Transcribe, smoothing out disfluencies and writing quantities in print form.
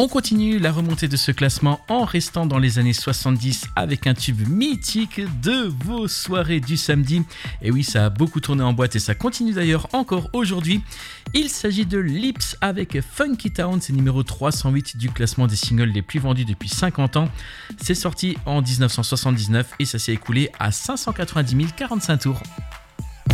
On continue la remontée de ce classement en restant dans les années 70 avec un tube mythique de vos soirées du samedi. Et oui, ça a beaucoup tourné en boîte et ça continue d'ailleurs encore aujourd'hui. Il s'agit de Lips avec Funky Town, c'est numéro 308 du classement des singles les plus vendus depuis 50 ans. C'est sorti en 1979 et ça s'est écoulé à 590 045 tours.